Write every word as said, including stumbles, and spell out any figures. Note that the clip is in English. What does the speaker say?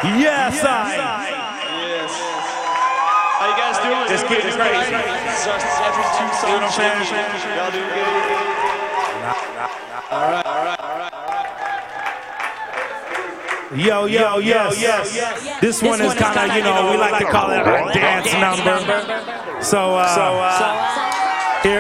Yes, I. Yes. How you guys doing? It's getting crazy. This is our every two songs. You know what I'm saying? Y'all doing good? All right, all right, all right, all right. Yo, yo, yes, yes. This one is kind of, you know, we like to call it a dance number. So, uh,